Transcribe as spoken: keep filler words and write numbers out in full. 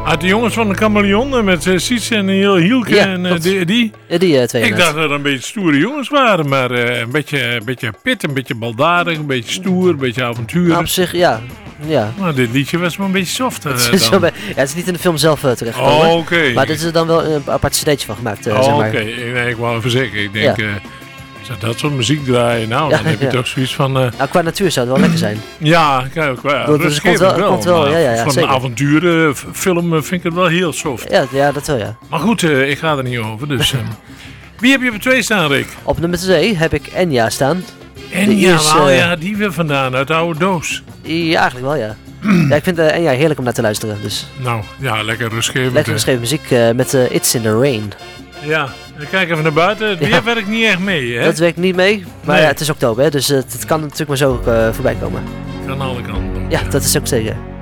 Uit de jongens van de Chameleon met uh, Siets en uh, Hielke Ja, en uh, klopt. die. die. Ja, die uh, twee Ik inderdaad. dacht dat het een beetje stoere jongens waren, maar uh, een, beetje, een beetje pit, een beetje baldadig, een beetje stoer, een beetje avontuur. Nou, op zich, ja. ja. Nou, dit liedje was maar een beetje softer. Het Uh, is, dan. zo bij- ja, het is niet in de film zelf uh, terechtgekomen. Oh, oké. Okay. Maar dit is er dan wel een apart cd'tje van gemaakt, uh, Oh, zeg oké. maar. Okay. Nee, ik wou even zeggen. Ik denk, Ja. uh, als dat soort muziek draaien, nou, Ja, dan heb je ja. toch zoiets van... Uh, Nou, qua natuur zou het wel lekker zijn. ja, kijk, qua Dus het komt wel- wel, komt wel, maar ja, ja, ja, voor zeker. een avonturenfilm uh, vind ik het wel heel soft. Ja, ja, dat wel, ja. Maar goed, uh, ik ga er niet over, dus... Uh, wie heb je op twee staan, Rick? Op nummer twee heb ik Enya staan. En Die ja, is, wel, uh, ja, die weer vandaan, uit de oude doos. Ja, eigenlijk wel, ja. ja, ik vind uh, Enya heerlijk om naar te luisteren. Dus Nou, ja, lekker rustgevend. lekker hè. geschreven muziek uh, met uh, It's in the Rain. Ja, ik kijk even naar buiten. Het weer Ja. werkt niet echt mee, hè? Dat werkt niet mee, maar Nee. ja, het is oktober, hè, dus uh, het kan natuurlijk maar zo uh, voorbij komen. Aan alle kanten. Ja, dat is ook zeker.